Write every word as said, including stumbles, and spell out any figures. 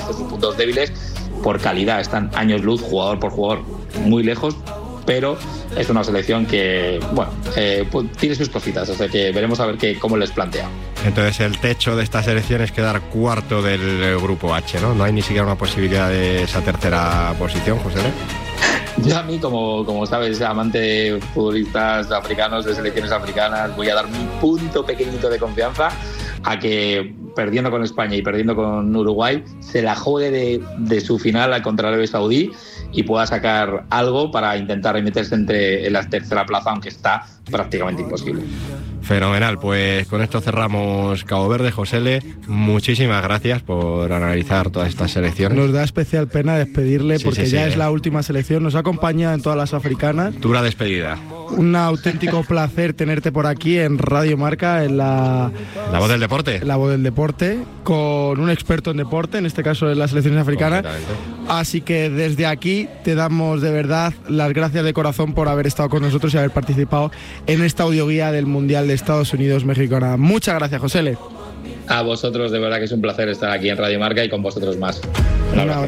son sus puntos débiles. Por calidad están años luz, jugador por jugador, muy lejos, pero es una selección que, bueno, eh, pues, tiene sus cositas, o sea que veremos a ver qué, cómo les plantea. Entonces el techo de esta selección es quedar cuarto del grupo H, ¿no? No hay ni siquiera una posibilidad de esa tercera posición, José. Yo a mí, como, como sabes, amante de futbolistas africanos, de selecciones africanas, voy a dar mi punto pequeñito de confianza a que, perdiendo con España y perdiendo con Uruguay, se la juegue de, de su final contra Arabia Saudí y pueda sacar algo para intentar meterse entre en la tercera plaza, aunque está prácticamente imposible. Fenomenal, pues con esto cerramos Cabo Verde. Josele, muchísimas gracias por analizar todas estas selecciones. Nos da especial pena despedirle sí, porque sí, ya sí, es eh. la última selección, nos acompaña en todas las africanas. Dura despedida. Un auténtico placer tenerte por aquí en Radio Marca, en la... La voz del deporte. La voz del deporte, con un experto en deporte, en este caso en las selecciones africanas. Así que desde aquí te damos de verdad las gracias de corazón por haber estado con nosotros y haber participado en esta audioguía del Mundial de Estados Unidos, México. Muchas gracias, Josele. A vosotros, de verdad que es un placer estar aquí en Radio Marca y con vosotros más. Un abrazo.